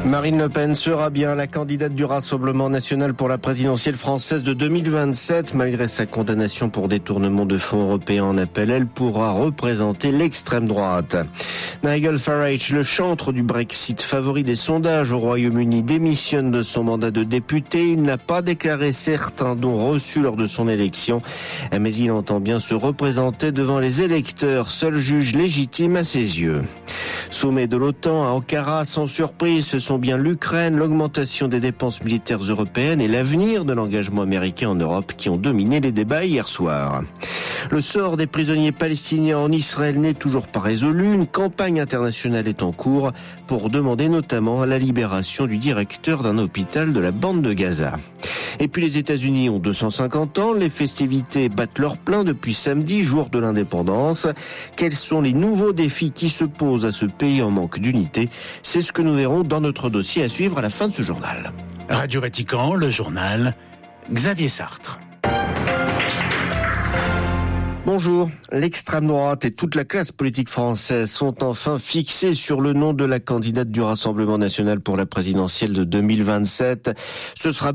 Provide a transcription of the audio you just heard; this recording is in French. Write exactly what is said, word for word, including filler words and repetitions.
Marine Le Pen sera bien la candidate du Rassemblement national pour la présidentielle française de deux mille vingt-sept. Malgré sa condamnation pour détournement de fonds européens en appel, elle pourra représenter l'extrême droite. Nigel Farage, le chantre du Brexit, favori des sondages au Royaume-Uni, démissionne de son mandat de député. Il n'a pas déclaré certains dons reçus lors de son élection, mais il entend bien se représenter devant les électeurs, seul juge légitime à ses yeux. Sommet de l'OTAN à Ankara, sans surprise, ce sont bien l'Ukraine, l'augmentation des dépenses militaires européennes et l'avenir de l'engagement américain en Europe qui ont dominé les débats hier soir. Le sort des prisonniers palestiniens en Israël n'est toujours pas résolu. Une campagne internationale est en cours pour demander notamment la libération du directeur d'un hôpital de la bande de Gaza. Et puis les États-Unis ont deux cent cinquante ans. Les festivités battent leur plein depuis samedi, jour de l'indépendance. Quels sont les nouveaux défis qui se posent à ce pays en manque d'unité? C'est ce que nous verrons dans notre dossier à suivre à la fin de ce journal. Radio Vatican, le journal, Xavier Sartre. Bonjour. L'extrême droite et toute la classe politique française sont enfin fixés sur le nom de la candidate du Rassemblement national pour la présidentielle de deux mille vingt-sept. Ce sera